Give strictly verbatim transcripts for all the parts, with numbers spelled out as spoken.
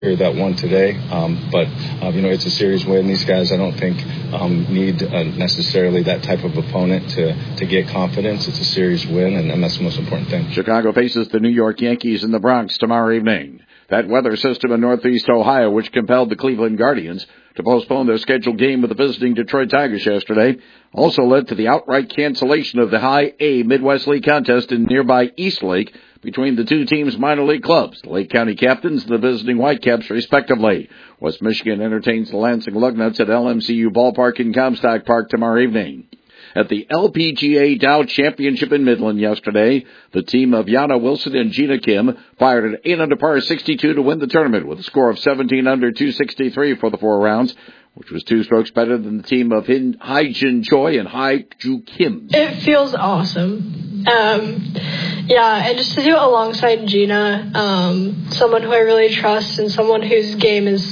that won today, um, but uh, you know it's a series win. These guys, I don't think, um, need uh, necessarily that type of opponent to to get confidence. It's a series win, and, and that's the most important thing. Chicago faces the New York Yankees in the Bronx tomorrow evening. That weather system in Northeast Ohio, which compelled the Cleveland Guardians to postpone their scheduled game with the visiting Detroit Tigers yesterday, also led to the outright cancellation of the High A Midwest League contest in nearby Eastlake between the two teams' minor league clubs, the Lake County Captains and the visiting Whitecaps, respectively. West Michigan entertains the Lansing Lugnuts at L M C U Ballpark in Comstock Park tomorrow evening. At the L P G A Dow Championship in Midland yesterday, the team of Yana Wilson and Gina Kim fired an eight under par sixty-two to win the tournament with a score of seventeen under two sixty-three for the four rounds, which was two strokes better than the team of Hin Hai-Jin Choi and Hai-Ju Kim. It feels awesome. Um, yeah, and just to do it alongside Gina, um, someone who I really trust and someone whose game is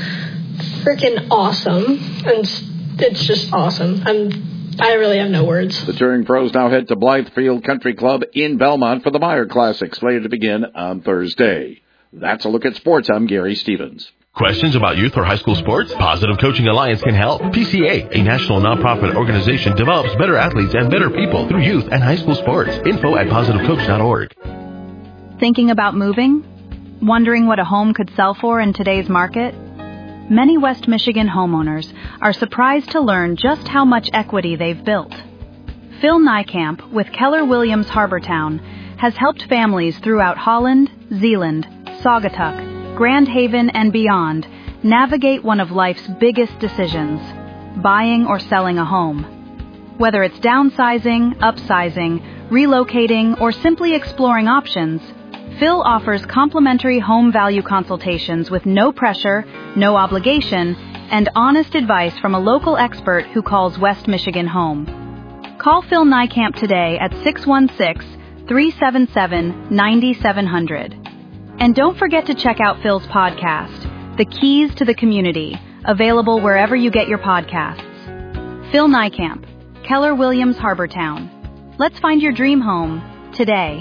freaking awesome. And it's, it's just awesome. I'm I really have no words. The touring pros now head to Blythefield Country Club in Belmont for the Meyer Classic, slated to begin on Thursday. That's a look at sports. I'm Gary Stevens. Questions about youth or high school sports? Positive Coaching Alliance can help. P C A, a national nonprofit organization, develops better athletes and better people through youth and high school sports. Info at positive coach dot org. Thinking about moving? Wondering what a home could sell for in today's market? Many West Michigan homeowners are surprised to learn just how much equity they've built. Phil Niekamp with Keller Williams Harbortown has helped families throughout Holland, Zeeland, Saugatuck, Grand Haven, and beyond navigate one of life's biggest decisions, buying or selling a home. Whether it's downsizing, upsizing, relocating, or simply exploring options, Phil offers complimentary home value consultations with no pressure, no obligation, and honest advice from a local expert who calls West Michigan home. Call Phil Niekamp today at six one six, three seven seven, nine seven zero zero. And don't forget to check out Phil's podcast, The Keys to the Community, available wherever you get your podcasts. Phil Niekamp, Keller Williams Harbortown. Let's find your dream home today.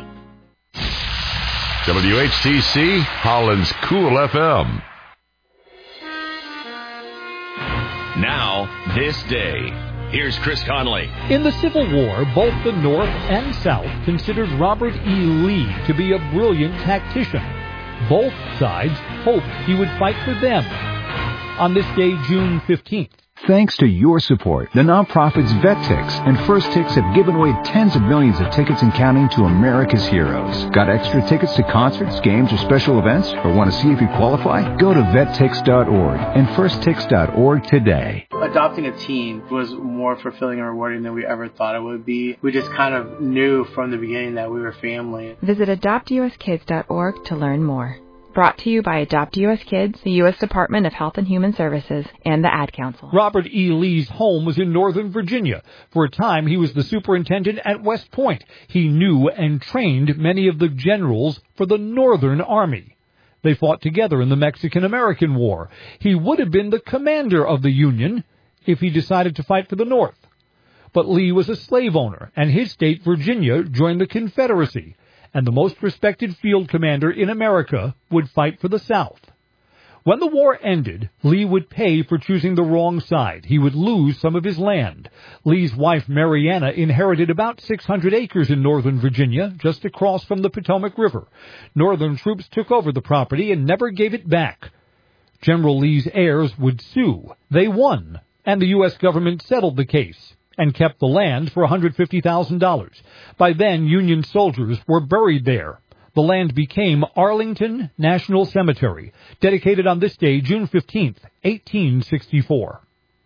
W H T C, Holland's Cool F M. Now, this day. Here's Chris Conley. In the Civil War, both the North and South considered Robert E. Lee to be a brilliant tactician. Both sides hoped he would fight for them. On this day, June fifteenth. Thanks to your support, the nonprofits VetTix and First Tix have given away tens of millions of tickets and counting to America's heroes. Got extra tickets to concerts, games, or special events? Or want to see if you qualify? Go to vet tix dot org and first tix dot org today. Adopting a teen was more fulfilling and rewarding than we ever thought it would be. We just kind of knew from the beginning that we were family. Visit adopt u s kids dot org to learn more. Brought to you by Adopt U S Kids, the U S Department of Health and Human Services, and the Ad Council. Robert E. Lee's home was in Northern Virginia. For a time, he was the superintendent at West Point. He knew and trained many of the generals for the Northern Army. They fought together in the Mexican-American War. He would have been the commander of the Union if he decided to fight for the North. But Lee was a slave owner, and his state, Virginia, joined the Confederacy. And the most respected field commander in America would fight for the South. When the war ended, Lee would pay for choosing the wrong side. He would lose some of his land. Lee's wife, Mariana, inherited about six hundred acres in northern Virginia, just across from the Potomac River. Northern troops took over the property and never gave it back. General Lee's heirs would sue. They won, and the U S government settled the case and kept the land for one hundred fifty thousand dollars. By then, Union soldiers were buried there. The land became Arlington National Cemetery, dedicated on this day, June fifteenth, eighteen sixty-four.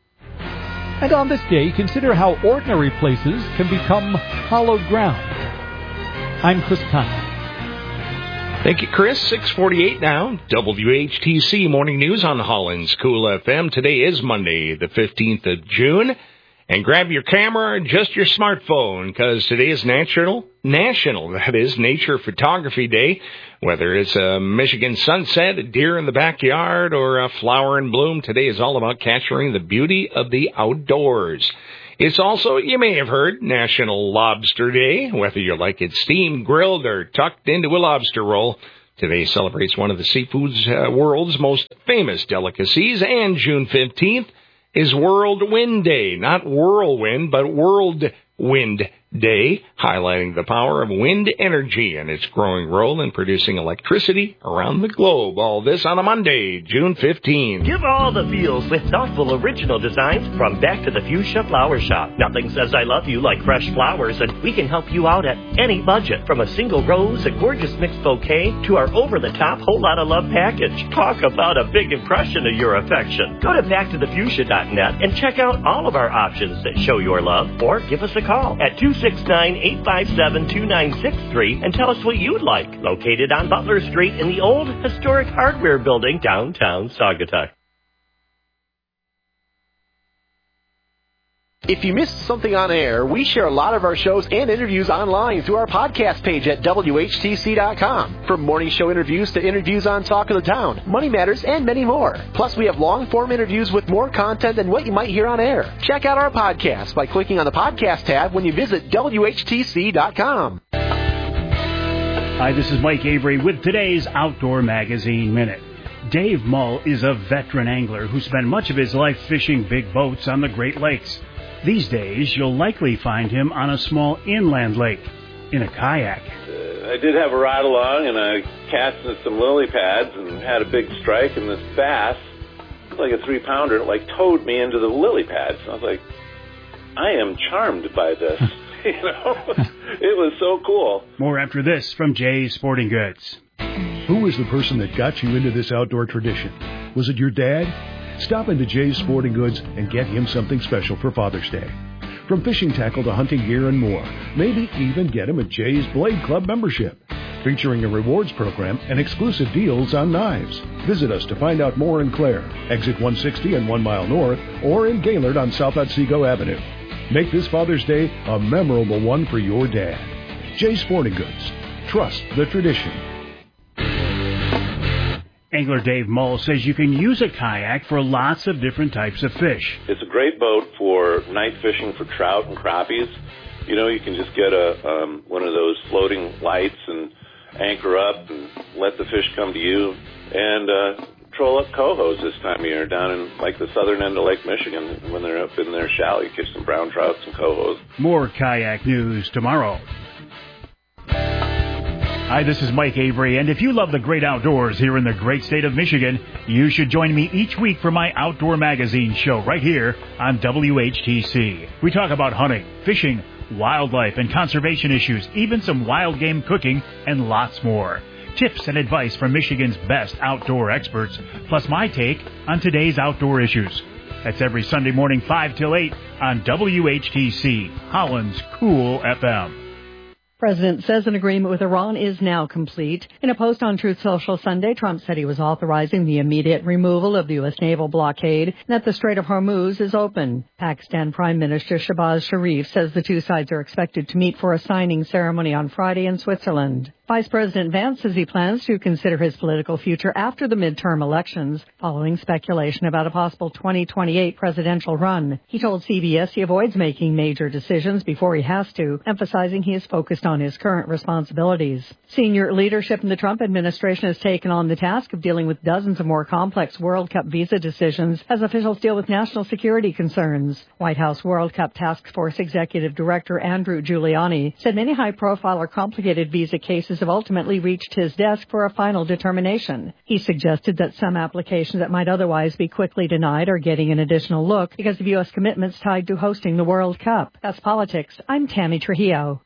And on this day, consider how ordinary places can become hallowed ground. I'm Chris Conley. Thank you, Chris. six forty-eight now. W H T C Morning News on Holland's Cool F M. Today is Monday, the fifteenth of June. And grab your camera and just your smartphone, because today is National, National, that is, Nature Photography Day. Whether it's a Michigan sunset, a deer in the backyard, or a flower in bloom, today is all about capturing the beauty of the outdoors. It's also, you may have heard, National Lobster Day. Whether you like it steamed, grilled, or tucked into a lobster roll, Today celebrates one of the seafood's uh, world's most famous delicacies, and June fifteenth is World Wind Day. Not whirlwind, but World Wind Day, highlighting the power of wind energy and its growing role in producing electricity around the globe. All this on a Monday, June fifteenth. Give all the feels with thoughtful original designs from Back to the Fuchsia Flower Shop. Nothing says I love you like fresh flowers, and we can help you out at any budget. From a single rose, a gorgeous mixed bouquet, to our over-the-top whole lot of love package. Talk about a big impression of your affection. Go to back to the fuchsia dot net and check out all of our options that show your love, or give us a call at two six nine, eight five seven, two nine six three and tell us what you'd like. Located on Butler Street in the old historic hardware building downtown Saugatuck. If you missed something on air, we share a lot of our shows and interviews online through our podcast page at W H T C dot com. From morning show interviews to interviews on Talk of the Town, Money Matters, and many more. Plus, we have long-form interviews with more content than what you might hear on air. Check out our podcast by clicking on the podcast tab when you visit W H T C dot com. Hi, this is Mike Avery with today's Outdoor Magazine Minute. Dave Mull is a veteran angler who spent much of his life fishing big boats on the Great Lakes. These days, you'll likely find him on a small inland lake, in a kayak. Uh, I did have a ride along, and I cast in some lily pads and had a big strike, and this bass, like a three-pounder, like towed me into the lily pads. I was like, I am charmed by this. You know, it was so cool. More after this from Jay's Sporting Goods. Who was the person that got you into this outdoor tradition? Was it your dad? Stop into Jay's Sporting Goods and get him something special for Father's Day. From fishing tackle to hunting gear and more. Maybe even get him a Jay's Blade Club membership, featuring a rewards program and exclusive deals on knives. Visit us to find out more in Clare, exit one sixty and one mile north, or in Gaylord on South Otsego Avenue. Make this Father's Day a memorable one for your dad. Jay's Sporting Goods. Trust the tradition. Angler Dave Mull says you can use a kayak for lots of different types of fish. It's a great boat for night fishing for trout and crappies. You know, you can just get a um, one of those floating lights and anchor up and let the fish come to you. And uh, troll up cohos this time of year down in like the southern end of Lake Michigan. When they're up in their shallow, you catch some brown trout, some cohos. More kayak news tomorrow. Hi, this is Mike Avery, and if you love the great outdoors here in the great state of Michigan, you should join me each week for my Outdoor Magazine show right here on W H T C. We talk about hunting, fishing, wildlife, and conservation issues, even some wild game cooking, and lots more. Tips and advice from Michigan's best outdoor experts, plus my take on today's outdoor issues. That's every Sunday morning, five till eight on W H T C, Holland's Cool F M. President says an agreement with Iran is now complete. In a post on Truth Social Sunday, Trump said he was authorizing the immediate removal of the U S naval blockade and that the Strait of Hormuz is open. Pakistan Prime Minister Shehbaz Sharif says the two sides are expected to meet for a signing ceremony on Friday in Switzerland. Vice President Vance says he plans to consider his political future after the midterm elections, following speculation about a possible twenty twenty-eight presidential run. He told C B S he avoids making major decisions before he has to, emphasizing he is focused on his current responsibilities. Senior leadership in the Trump administration has taken on the task of dealing with dozens of more complex World Cup visa decisions as officials deal with national security concerns. White House World Cup Task Force Executive Director Andrew Giuliani said many high-profile or complicated visa cases have ultimately reached his desk for a final determination. He suggested that some applications that might otherwise be quickly denied are getting an additional look because of U S commitments tied to hosting the World Cup. That's Politics. I'm Tammy Trujillo.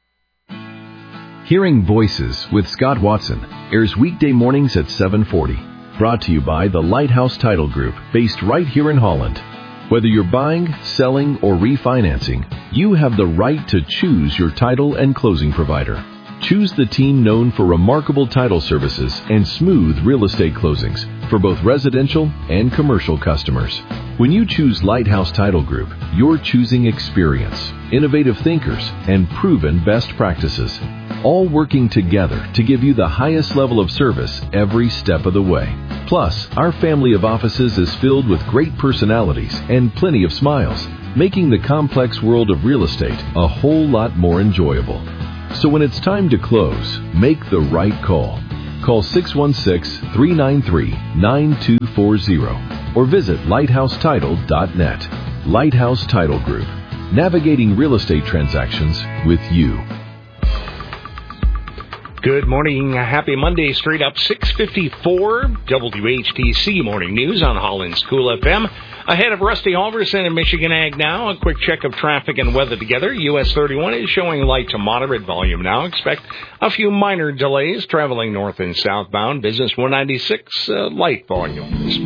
Hearing Voices with Scott Watson airs weekday mornings at seven forty. Brought to you by the Lighthouse Title Group, based right here in Holland. Whether you're buying, selling, or refinancing, you have the right to choose your title and closing provider. Choose the team known for remarkable title services and smooth real estate closings for both residential and commercial customers. When you choose Lighthouse Title Group, you're choosing experience, innovative thinkers, and proven best practices, all working together to give you the highest level of service every step of the way. Plus, our family of offices is filled with great personalities and plenty of smiles, making the complex world of real estate a whole lot more enjoyable. So when it's time to close, make the right call. Call six one six, three nine three, nine two four zero or visit lighthouse title dot net. Lighthouse Title Group, navigating real estate transactions with you. Good morning. Happy Monday. Straight up six fifty-four W H T C Morning News on Holland's Cool F M. Ahead of Rusty Halverson in Michigan Ag Now. A quick check of traffic and weather together. U S thirty-one is showing light to moderate volume now. Expect a few minor delays traveling north and southbound. Business one ninety-six, uh, light volume this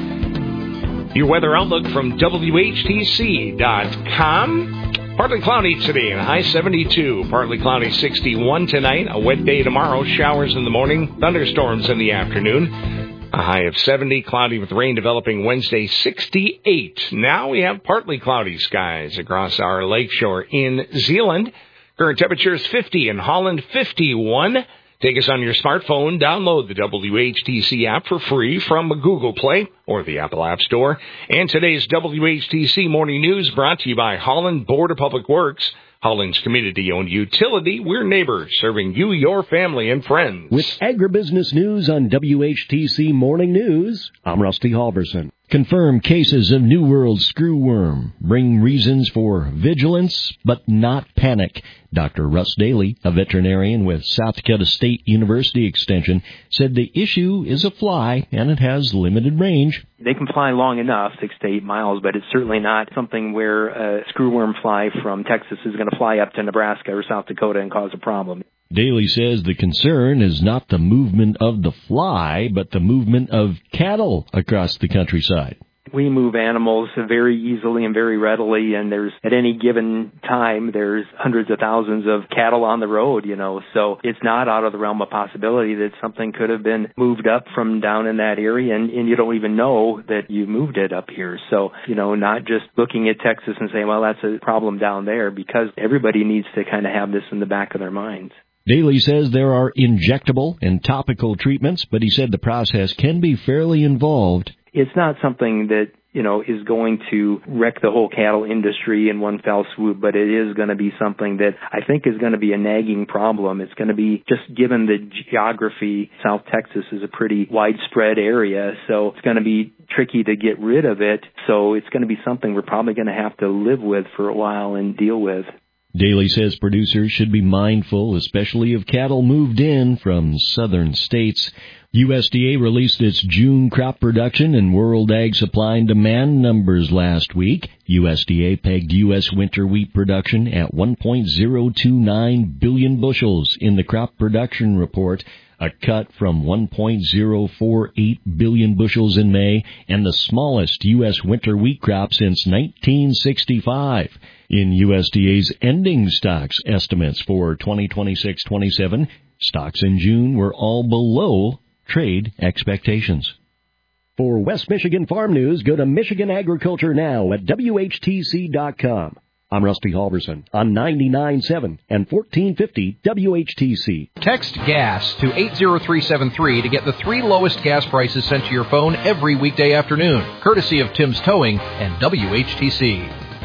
morning. Your weather outlook from W H T C dot com. Partly cloudy today and high seventy-two. Partly cloudy sixty-one tonight. A wet day tomorrow. Showers in the morning. Thunderstorms in the afternoon. A high of seventy. Cloudy with rain developing Wednesday sixty-eight. Now we have partly cloudy skies across our lakeshore in Zeeland. Current temperature is fifty in Holland, fifty-one. Take us on your smartphone. Download the W H T C app for free from Google Play or the Apple App Store. And today's W H T C Morning News brought to you by Holland Board of Public Works. Holland's community-owned utility. We're neighbors, serving you, your family, and friends. With agribusiness news on W H T C Morning News, I'm Rusty Halverson. Confirm cases of New World screwworm bring reasons for vigilance, but not panic. Doctor Russ Daly, a veterinarian with South Dakota State University Extension, said the issue is a fly and it has limited range. They can fly long enough, six to eight miles, but it's certainly not something where a screwworm fly from Texas is going to fly up to Nebraska or South Dakota and cause a problem. Daly says the concern is not the movement of the fly, but the movement of cattle across the countryside. We move animals very easily and very readily, and there's, at any given time, there's hundreds of thousands of cattle on the road, you know, so it's not out of the realm of possibility that something could have been moved up from down in that area, and, and you don't even know that you moved it up here. So, you know, not just looking at Texas and saying, well, that's a problem down there, because everybody needs to kind of have this in the back of their minds. Daly says there are injectable and topical treatments, but he said the process can be fairly involved. It's not something that, you know, is going to wreck the whole cattle industry in one fell swoop, but it is going to be something that I think is going to be a nagging problem. It's going to be, just given the geography, South Texas is a pretty widespread area, so it's going to be tricky to get rid of it. So it's going to be something we're probably going to have to live with for a while and deal with. Daly says producers should be mindful, especially of cattle moved in from southern states. U S D A released its June crop production and World Ag Supply and Demand numbers last week. U S D A pegged U S winter wheat production at one point zero two nine billion bushels in the crop production report, a cut from one point zero four eight billion bushels in May, and the smallest U S winter wheat crop since nineteen sixty-five. In U S D A's ending stocks estimates for twenty twenty-six twenty-seven, stocks in June were all below trade expectations. For West Michigan Farm News, go to Michigan Agriculture Now at W H T C dot com. I'm Rusty Halverson on ninety-nine point seven and fourteen fifty W H T C. Text GAS to eight zero three seven three to get the three lowest gas prices sent to your phone every weekday afternoon, courtesy of Tim's Towing and W H T C.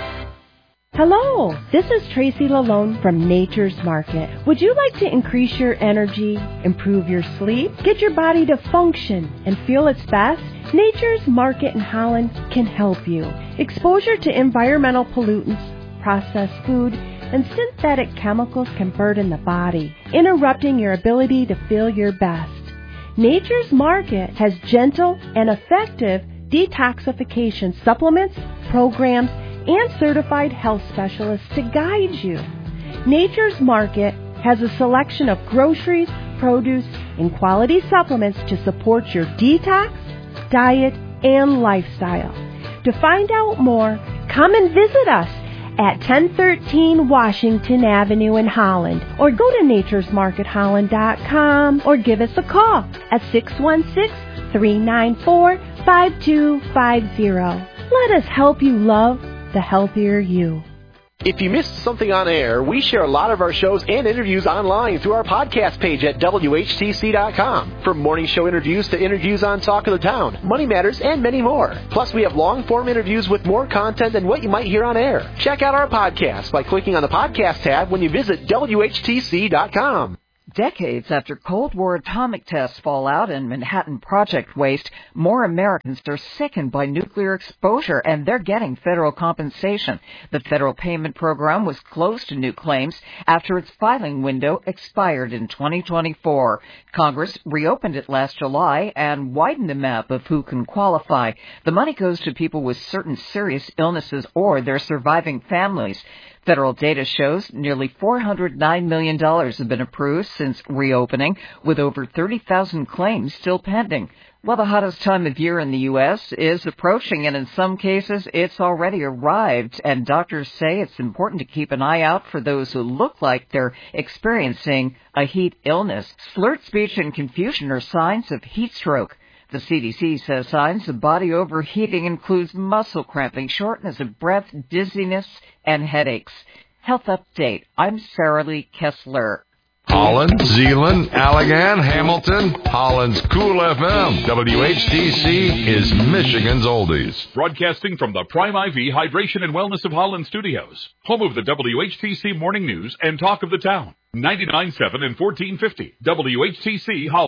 Hello, this is Tracy Lalone from Nature's Market. Would you like to increase your energy, improve your sleep, get your body to function and feel its best? Nature's Market in Holland can help you. Exposure to environmental pollutants, processed food, and synthetic chemicals can burden the body, interrupting your ability to feel your best. Nature's Market has gentle and effective detoxification supplements, programs, and certified health specialists to guide you. Nature's Market has a selection of groceries, produce, and quality supplements to support your detox, diet, and lifestyle. To find out more, come and visit us at ten thirteen Washington Avenue in Holland, or go to natures market holland dot com, or give us a call at six one six, three nine four, five two five zero. Let us help you love the healthier you. If you missed something on air, we share a lot of our shows and interviews online through our podcast page at W H T C dot com. From morning show interviews to interviews on Talk of the Town, Money Matters, and many more. Plus, we have long-form interviews with more content than what you might hear on air. Check out our podcast by clicking on the podcast tab when you visit W H T C dot com. Decades after Cold War atomic test fallout and Manhattan Project waste, more Americans are sickened by nuclear exposure, and they're getting federal compensation. The federal payment program was closed to new claims after its filing window expired in twenty twenty-four. Congress reopened it last July and widened the map of who can qualify. The money goes to people with certain serious illnesses or their surviving families. Federal data shows nearly four hundred nine million dollars have been approved since reopening, with over thirty thousand claims still pending. Well, the hottest time of year in the U S is approaching, and in some cases it's already arrived, and doctors say it's important to keep an eye out for those who look like they're experiencing a heat illness. Slurred speech and confusion are signs of heat stroke. The C D C says signs of body overheating includes muscle cramping, shortness of breath, dizziness, and headaches. Health Update. I'm Sarah Lee Kessler. Holland, Zeeland, Allegan, Hamilton, Holland's Cool F M. W H T C is Michigan's oldies. Broadcasting from the Prime I V Hydration and Wellness of Holland studios. Home of the W H T C Morning News and Talk of the Town. ninety-nine point seven and fourteen fifty. W H T C Holland.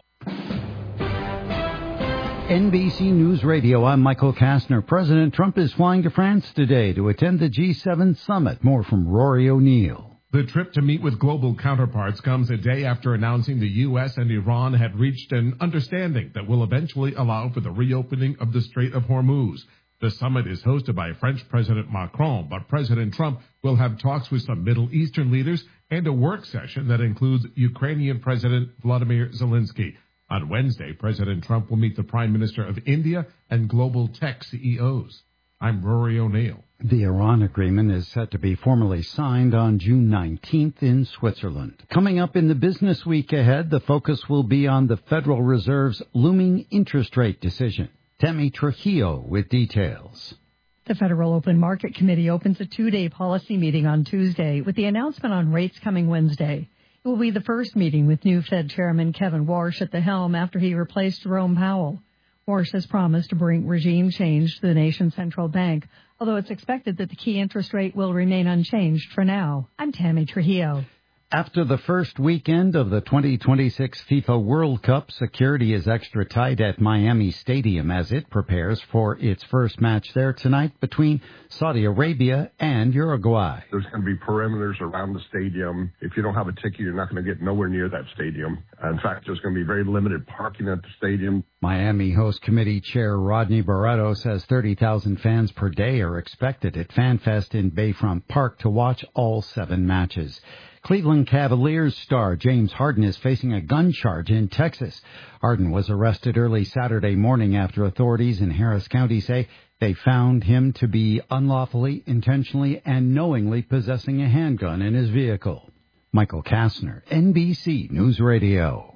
N B C News Radio, I'm Michael Kastner. President Trump is flying to France today to attend the G seven summit. More from Rory O'Neill. The trip to meet with global counterparts comes a day after announcing the U S and Iran had reached an understanding that will eventually allow for the reopening of the Strait of Hormuz. The summit is hosted by French President Macron, but President Trump will have talks with some Middle Eastern leaders and a work session that includes Ukrainian President Vladimir Zelensky. On Wednesday, President Trump will meet the Prime Minister of India and global tech C E Os. I'm Rory O'Neill. The Iran agreement is set to be formally signed on June nineteenth in Switzerland. Coming up in the business week ahead, the focus will be on the Federal Reserve's looming interest rate decision. Tammy Trujillo with details. The Federal Open Market Committee opens a two-day policy meeting on Tuesday with the announcement on rates coming Wednesday. It will be the first meeting with new Fed Chairman Kevin Warsh at the helm after he replaced Jerome Powell. Warsh has promised to bring regime change to the nation's central bank, although it's expected that the key interest rate will remain unchanged for now. I'm Tammy Trujillo. After the first weekend of the twenty twenty-six FIFA World Cup, security is extra tight at Miami Stadium as it prepares for its first match there tonight between Saudi Arabia and Uruguay. There's going to be perimeters around the stadium. If you don't have a ticket, you're not going to get nowhere near that stadium. In fact, there's going to be very limited parking at the stadium. Miami Host Committee Chair Rodney Barreto says thirty thousand fans per day are expected at FanFest in Bayfront Park to watch all seven matches. Cleveland Cavaliers star James Harden is facing a gun charge in Texas. Harden was arrested early Saturday morning after authorities in Harris County say they found him to be unlawfully, intentionally, and knowingly possessing a handgun in his vehicle. Michael Kastner, N B C News Radio.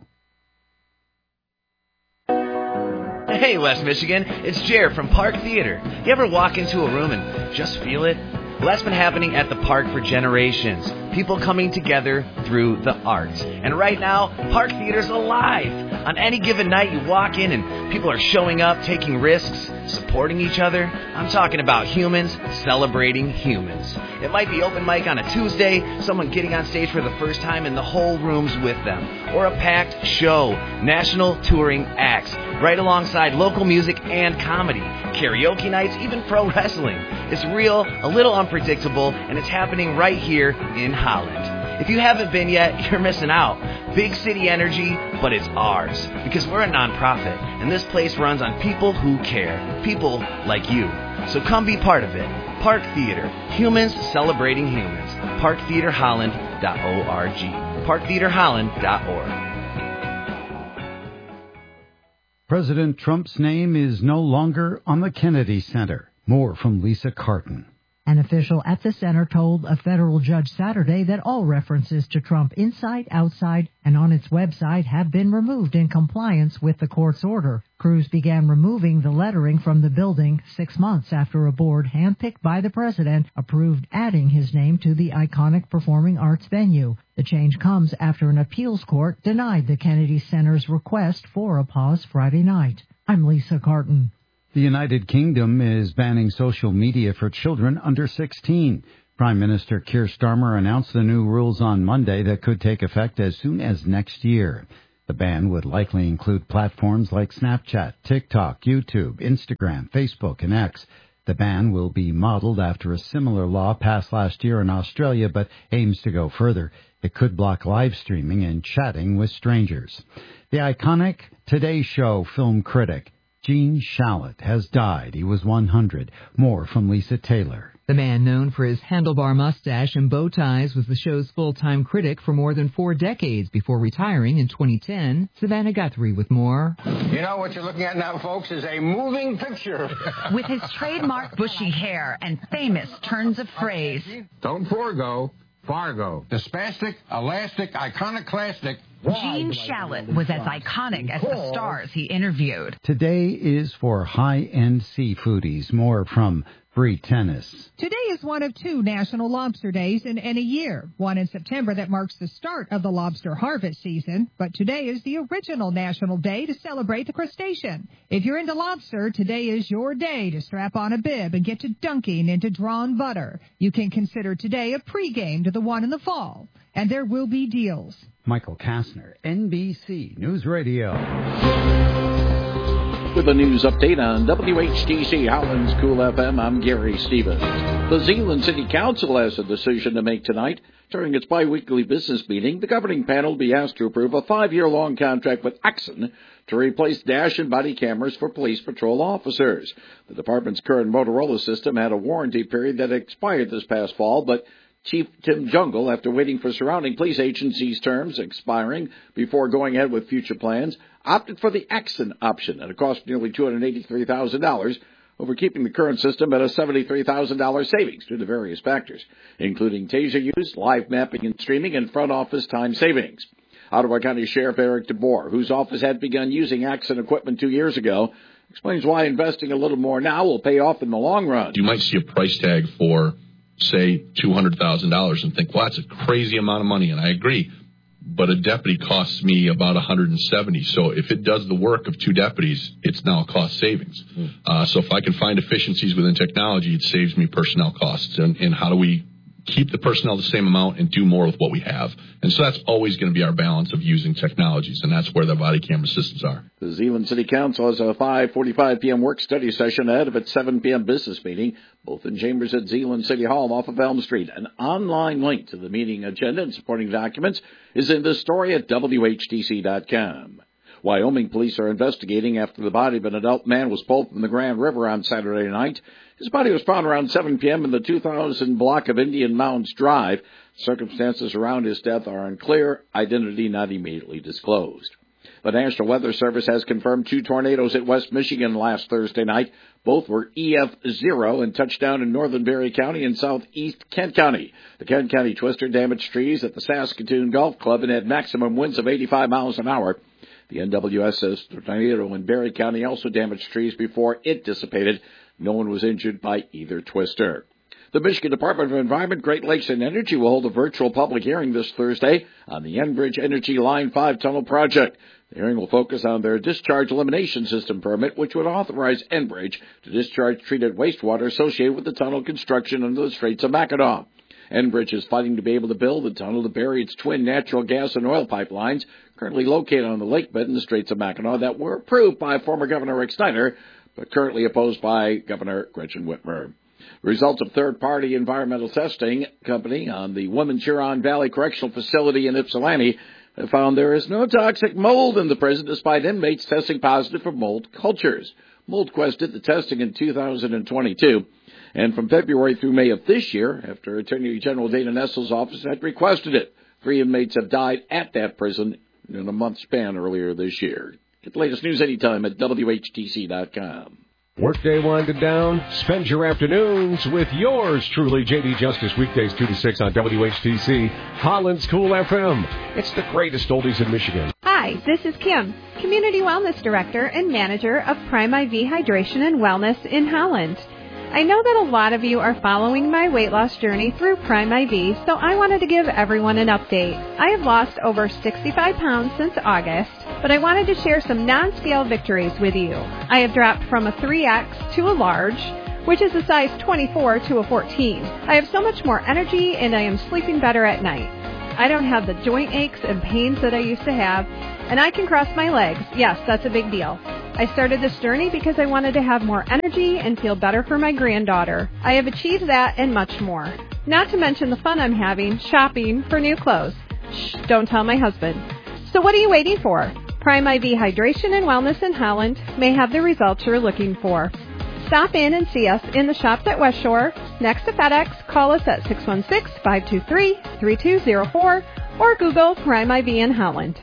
Hey, West Michigan, it's Jer from Park Theater. You ever walk into a room and just feel it? Well, that's been happening at the park for generations. People coming together through the arts. And right now, Park Theater's alive. On any given night, you walk in and people are showing up, taking risks, supporting each other. I'm talking about humans celebrating humans. It might be open mic on a Tuesday, someone getting on stage for the first time and the whole room's with them. Or a packed show, national touring acts, right alongside local music and comedy. Karaoke nights, even pro wrestling. It's real, a little unpredictable, and it's happening right here in Holland. If you haven't been yet, you're missing out. Big city energy, but it's ours. Because we're a nonprofit, and this place runs on people who care. People like you. So come be part of it. Park Theater. Humans celebrating humans. park theater holland dot org. park theater holland dot org. President Trump's name is no longer on the Kennedy Center. More from Lisa Carton. An official at the center told a federal judge Saturday that all references to Trump inside, outside, and on its website have been removed in compliance with the court's order. Crews began removing the lettering from the building six months after a board handpicked by the president approved adding his name to the iconic performing arts venue. The change comes after an appeals court denied the Kennedy Center's request for a pause Friday night. I'm Lisa Carton. The United Kingdom is banning social media for children under sixteen. Prime Minister Keir Starmer announced the new rules on Monday that could take effect as soon as next year. The ban would likely include platforms like Snapchat, TikTok, YouTube, Instagram, Facebook, and X. The ban will be modeled after a similar law passed last year in Australia, but aims to go further. It could block live streaming and chatting with strangers. The iconic Today Show film critic Gene Shalit has died. He was one hundred. More from Lisa Taylor. The man known for his handlebar mustache and bow ties was the show's full-time critic for more than four decades before retiring in twenty ten. Savannah Guthrie with more. You know what you're looking at now, folks, is a moving picture. With his trademark bushy hair and famous turns of phrase. Don't forego Fargo. The spastic, elastic, iconoclastic. Gene Shalit was as iconic as the stars he interviewed. Today is for high-end seafoodies. More from Bree Tennis. Today is one of two National Lobster Days in any year. One in September that marks the start of the lobster harvest season. But today is the original National Day to celebrate the crustacean. If you're into lobster, today is your day to strap on a bib and get to dunking into drawn butter. You can consider today a pregame to the one in the fall. And there will be deals. Michael Kastner, N B C News Radio. With a news update on W H T C Holland's Cool F M, I'm Gary Stevens. The Zeeland City Council has a decision to make tonight. During its biweekly business meeting, the governing panel will be asked to approve a five-year-long contract with Axon to replace dash and body cameras for police patrol officers. The department's current Motorola system had a warranty period that expired this past fall, but Chief Tim Jungle, after waiting for surrounding police agencies' terms expiring before going ahead with future plans, opted for the Axon option at a cost of nearly two hundred eighty-three thousand dollars, over keeping the current system at a seventy-three thousand dollars savings due to various factors, including taser use, live mapping and streaming, and front office time savings. Ottawa County Sheriff Eric DeBoer, whose office had begun using Axon equipment two years ago, explains why investing a little more now will pay off in the long run. You might see a price tag for, say, two hundred thousand dollars and think, well, that's a crazy amount of money, and I agree. But a deputy costs me about one hundred seventy dollars. So if it does the work of two deputies, it's now a cost savings. Mm. Uh, so if I can find efficiencies within technology, it saves me personnel costs. And, and how do we keep the personnel the same amount and do more with what we have? And so that's always going to be our balance of using technologies, and that's where the body camera systems are. The Zeeland City Council has a five forty-five p.m. work-study session ahead of its seven p.m. business meeting, both in chambers at Zeeland City Hall off of Elm Street. An online link to the meeting agenda and supporting documents is in this story at W H T C dot com. Wyoming police are investigating after the body of an adult man was pulled from the Grand River on Saturday night. His body was found around seven p.m. in the two thousand block of Indian Mounds Drive. Circumstances around his death are unclear, identity not immediately disclosed. The National Weather Service has confirmed two tornadoes hit West Michigan last Thursday night. Both were E F zero and touched down in northern Berry County and southeast Kent County. The Kent County twister damaged trees at the Saskatoon Golf Club and had maximum winds of eighty-five miles an hour. The N W S says the tornado in Berry County also damaged trees before it dissipated. No one was injured by either twister. The Michigan Department of Environment, Great Lakes, and Energy will hold a virtual public hearing this Thursday on the Enbridge Energy Line five tunnel project. The hearing will focus on their discharge elimination system permit, which would authorize Enbridge to discharge treated wastewater associated with the tunnel construction under the Straits of Mackinac. Enbridge is fighting to be able to build the tunnel to bury its twin natural gas and oil pipelines currently located on the lakebed in the Straits of Mackinac that were approved by former Governor Rick Snyder, but currently opposed by Governor Gretchen Whitmer. Results of third-party environmental testing company on the Women's Huron Valley Correctional Facility in Ypsilanti have found there is no toxic mold in the prison despite inmates testing positive for mold cultures. MoldQuest did the testing in two thousand twenty-two. And from February through May of this year, after Attorney General Dana Nessel's office had requested it, three inmates have died at that prison in a month span earlier this year. Get the latest news anytime at W H T C dot com. Workday winding down. Spend your afternoons with yours truly, J D Justice, weekdays two to six on W H T C, Holland's Cool F M. It's the greatest oldies in Michigan. Hi, this is Kim, Community Wellness Director and Manager of Prime I V Hydration and Wellness in Holland. I know that a lot of you are following my weight loss journey through Prime I V, so I wanted to give everyone an update. I have lost over sixty-five pounds since August, but I wanted to share some non-scale victories with you. I have dropped from a three X to a large. which is a size twenty-four to a fourteen. I have so much more energy and I am sleeping better at night. I don't have the joint aches and pains that I used to have, and I can cross my legs. Yes, that's a big deal. I started this journey because I wanted to have more energy and feel better for my granddaughter. I have achieved that and much more. Not to mention the fun I'm having shopping for new clothes. Shh, don't tell my husband. So what are you waiting for? Prime I V Hydration and Wellness in Holland may have the results you're looking for. Stop in and see us in the shops at West Shore, next to FedEx. Call us at six one six, five two three, three two zero four or Google Prime I V in Holland.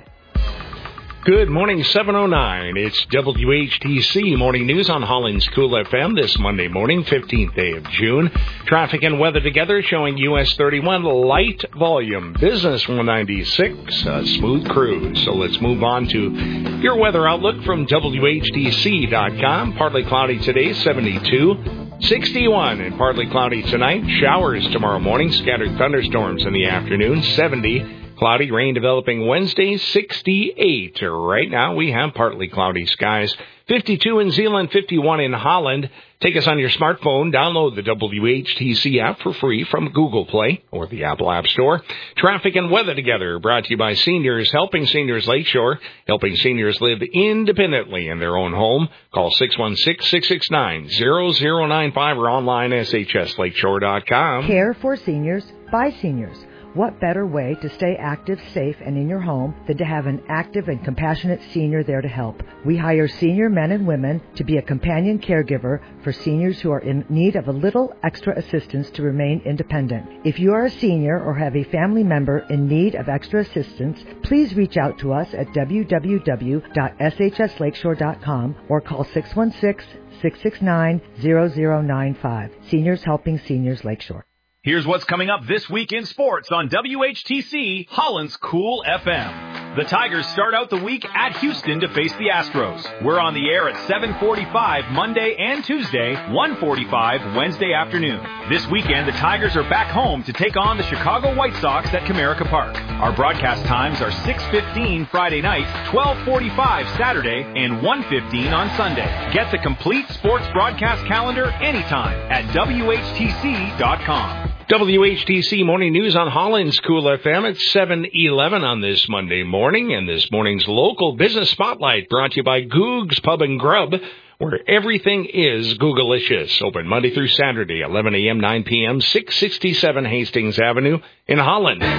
Good morning, seven oh nine. It's W H T C Morning News on Holland's Cool F M this Monday morning, fifteenth day of June. Traffic and weather together showing U S thirty-one light volume, business one ninety-six, a smooth cruise. So let's move on to your weather outlook from W H T C dot com. Partly cloudy today, seventy-two. sixty-one and partly cloudy tonight. Showers tomorrow morning, scattered thunderstorms in the afternoon, seventy. Cloudy, rain developing Wednesday, sixty-eight. Right now we have partly cloudy skies. fifty-two in Zeeland, fifty-one in Holland. Take us on your smartphone. Download the W H T C app for free from Google Play or the Apple App Store. Traffic and weather together brought to you by Seniors Helping Seniors Lakeshore, helping seniors live independently in their own home. Call six one six, six six nine, zero zero nine five or online S H S lakeshore dot com. Care for seniors by seniors. What better way to stay active, safe, and in your home than to have an active and compassionate senior there to help? We hire senior men and women to be a companion caregiver for seniors who are in need of a little extra assistance to remain independent. If you are a senior or have a family member in need of extra assistance, please reach out to us at w w w dot s h s lakeshore dot com or call six one six, six six nine, zero zero nine five. Seniors Helping Seniors Lakeshore. Here's what's coming up this week in sports on W H T C, Holland's Cool F M. The Tigers start out the week at Houston to face the Astros. We're on the air at seven forty-five Monday and Tuesday, one forty-five Wednesday afternoon. This weekend, the Tigers are back home to take on the Chicago White Sox at Comerica Park. Our broadcast times are six fifteen Friday night, twelve forty-five Saturday, and one fifteen on Sunday. Get the complete sports broadcast calendar anytime at W H T C dot com. W H T C Morning News on Holland's Cool F M at seven eleven on this Monday morning. And this morning's local business spotlight brought to you by Goog's Pub and Grub, where everything is Googlicious. Open Monday through Saturday, eleven a.m., nine p.m., six sixty-seven Hastings Avenue in Holland.